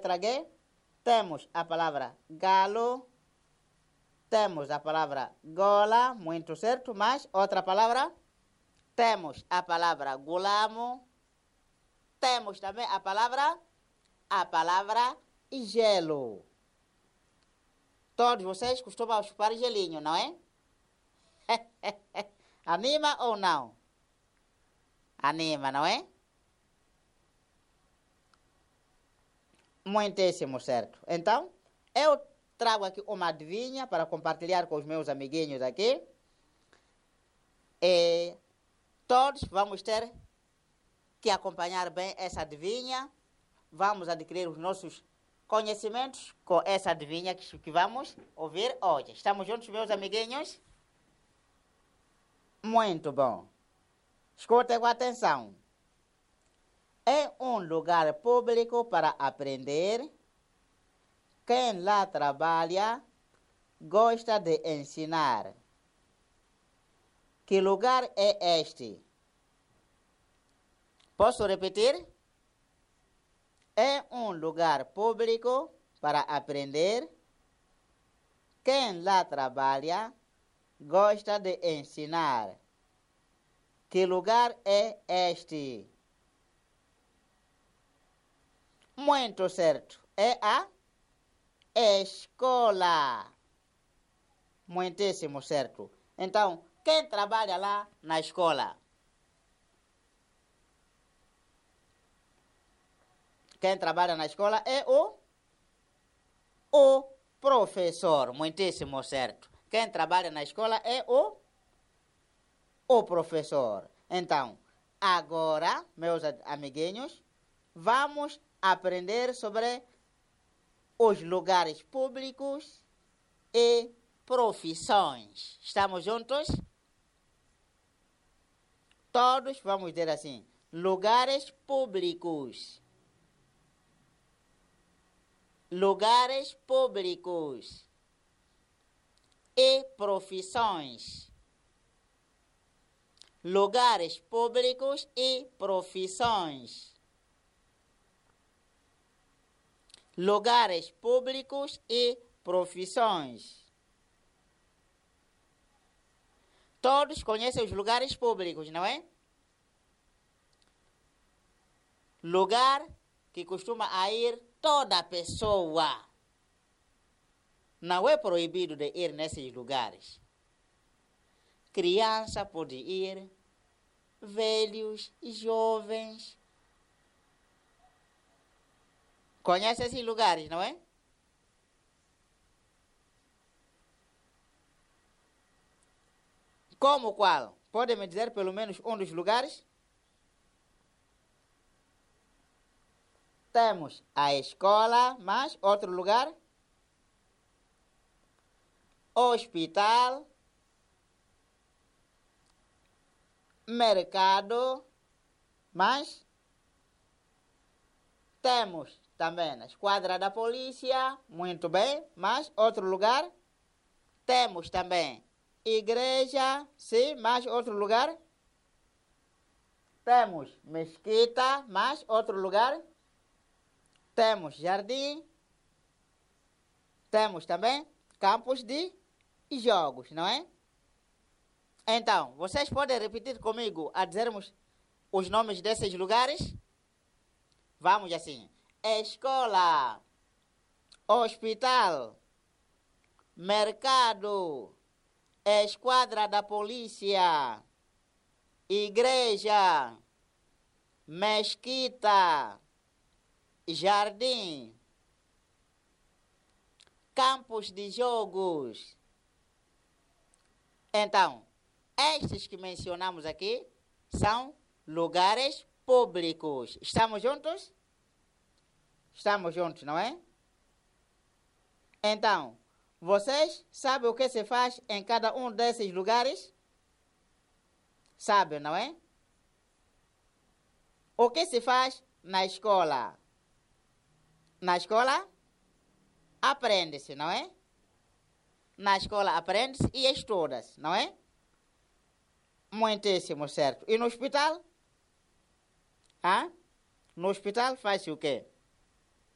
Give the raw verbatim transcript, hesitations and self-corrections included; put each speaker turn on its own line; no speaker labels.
letra G, temos a palavra galo, temos a palavra gola, muito certo, mas outra palavra, temos a palavra gulamo, temos também a palavra, a palavra gelo. Todos vocês costumam chupar gelinho, não é? Anima ou não? Anima, não é? Muitíssimo certo. Então, eu trago aqui uma adivinha para compartilhar com os meus amiguinhos aqui. E todos vamos ter que acompanhar bem essa adivinha. Vamos adquirir os nossos conhecimentos com essa adivinha que, que vamos ouvir hoje. Estamos juntos, meus amiguinhos? Muito bom. Escutem com atenção. É um lugar público para aprender. Quem lá trabalha gosta de ensinar. Que lugar é este? Posso repetir? É um lugar público para aprender. Quem lá trabalha gosta de ensinar. Que lugar é este? Muito certo. É a escola. Muitíssimo certo. Então, quem trabalha lá na escola? Quem trabalha na escola é o, o professor. Muitíssimo certo. Quem trabalha na escola é o, o professor. Então, agora, meus amiguinhos, vamos aprender sobre os lugares públicos e profissões. Estamos juntos? Todos vamos dizer assim: lugares públicos. Lugares públicos e profissões. Lugares públicos e profissões. Lugares públicos e profissões. Todos conhecem os lugares públicos, não é? Lugar que costuma ir toda pessoa. Não é proibido de ir nesses lugares. Criança pode ir, velhos e jovens. Conhece esses lugares, não é? Como qual? Pode me dizer pelo menos um dos lugares? Temos a escola, mas outro lugar? Hospital, mercado, mas temos também na esquadra da polícia, muito bem, mas outro lugar? Temos também igreja, sim, mas outro lugar? Temos mesquita, mas outro lugar? Temos jardim, temos também campos de jogos, não é? Então, vocês podem repetir comigo a dizermos os nomes desses lugares? Vamos assim: escola, hospital, mercado, esquadra da polícia, igreja, mesquita, jardim, campos de jogos. Então, estes que mencionamos aqui são lugares públicos. Estamos juntos? Estamos juntos, não é? Então, vocês sabem o que se faz em cada um desses lugares? Sabem, não é? O que se faz na escola? Na escola, aprende-se, não é? Na escola aprende-se e estuda-se, não é? Muitíssimo certo. E no hospital? Ah? No hospital faz-se o quê?